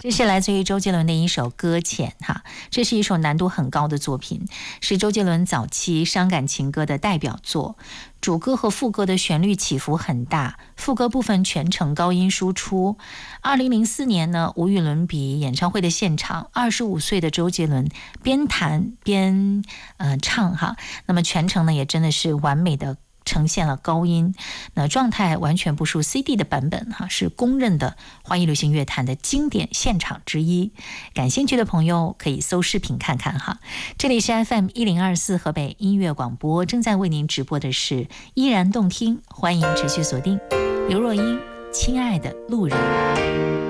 这是来自于周杰伦的一首《搁浅》哈，这是一首难度很高的作品，是周杰伦早期伤感情歌的代表作。主歌和副歌的旋律起伏很大，副歌部分全程高音输出。2004年呢，无与伦比演唱会的现场，25岁的周杰伦边弹边唱哈，那么全程呢也真的是完美的呈现了高音，那状态完全不输 CD 的版本哈，是公认的华语流行乐坛的经典现场之一。感兴趣的朋友可以搜视频看看哈。这里是 FM1024 河北音乐广播，正在为您直播的是依然动听，欢迎持续锁定刘若英《亲爱的路人》。